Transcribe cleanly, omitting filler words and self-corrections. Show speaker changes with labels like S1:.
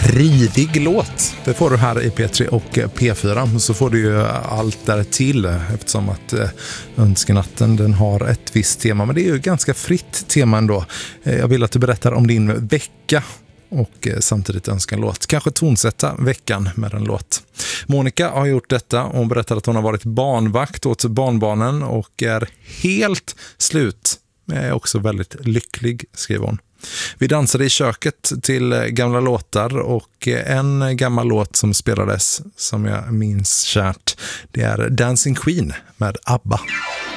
S1: rivig låt. Det får du här i P3 och P4. Så får du ju allt där till eftersom att Önskenatten den har ett visst tema. Men det är ju ganska fritt tema ändå. Jag vill att du berättar om din vecka och samtidigt önska en låt. Kanske tonsätta veckan med en låt. Monica har gjort detta och berättar att hon har varit barnvakt åt barnbarnen och är helt slut. Men jag är också väldigt lycklig, skriver hon. Vi dansade i köket till gamla låtar och en gammal låt som spelades som jag minns kärt, det är Dancing Queen med ABBA.